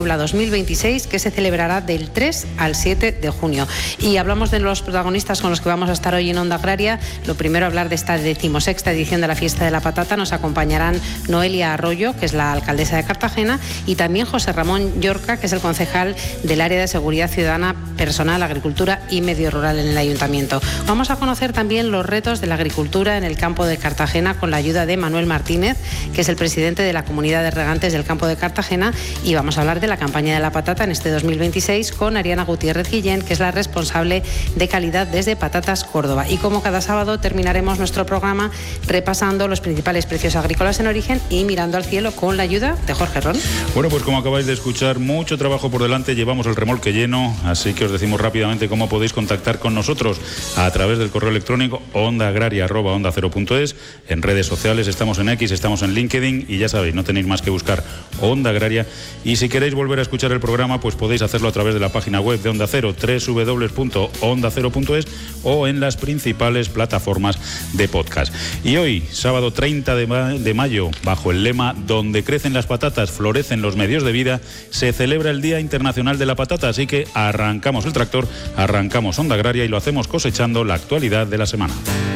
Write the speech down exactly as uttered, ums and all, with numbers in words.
dos mil veintiséis, que se celebrará del tres al siete de junio. Y hablamos de los protagonistas con los que vamos a estar hoy en Onda Agraria. Lo primero, hablar de esta decimosexta edición de la Fiesta de la Patata. Nos acompañarán Noelia Arroyo, que es la alcaldesa de Cartagena, y también José Ramón Llorca, que es el concejal del área de Seguridad Ciudadana, Personal, Agricultura y Medio Rural en el Ayuntamiento. Vamos a conocer también los retos de la agricultura en el campo de Cartagena con la ayuda de Manuel Martínez, que es el presidente de la Comunidad de Regantes del Campo de Cartagena, y vamos a hablar de la campaña de la patata en este dos mil veintiséis con Ariana Gutiérrez Guillén, que es la responsable de calidad desde Patatas Córdoba. Y como cada sábado terminaremos nuestro programa repasando los principales precios agrícolas en origen y mirando al cielo con la ayuda de Jorge Ron. Bueno, pues como acabáis de escuchar, mucho trabajo por delante, llevamos el remolque lleno, así que os decimos rápidamente cómo podéis contactar con nosotros a través del correo electrónico ondaagraria arroba onda cero punto es, en redes sociales estamos en X, estamos en LinkedIn y ya sabéis, no tenéis más que buscar Onda Agraria, y si queréis volver a escuchar el programa, pues podéis hacerlo a través de la página web de Onda Cero, doble u doble u doble u punto onda cero punto es, o en las principales plataformas de podcast. Y hoy, sábado treinta de mayo, bajo el lema "Donde crecen las patatas, florecen los medios de vida", se celebra el Día Internacional de la Patata, así que arrancamos el tractor, arrancamos Onda Agraria y lo hacemos cosechando la actualidad de la semana.